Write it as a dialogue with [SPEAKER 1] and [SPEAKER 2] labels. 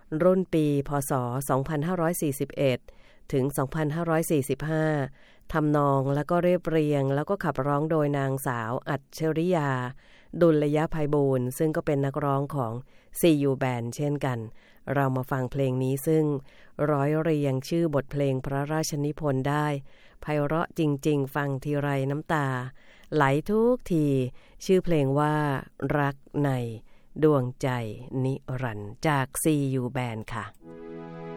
[SPEAKER 1] รุ่นปีพ.ศ. 2541ถึง2545ทำนองแล้วก็เรียบเรียงแล้วก็ขับร้องโดยนางสาวอัจฉริยาดุลยไพบูลย์ซึ่งก็เป็นนักร้องของ CU Band เช่นกันเรามาฟังเพลงนี้ซึ่งร้อยเรียงชื่อบทเพลงพระราชนิพนธ์ได้ไพเราะจริงๆฟังทีไรน้ำตาไหลทุกทีชื่อเพลงว่ารักในดวงใจนิรันดร์จาก CU Band ค่ะ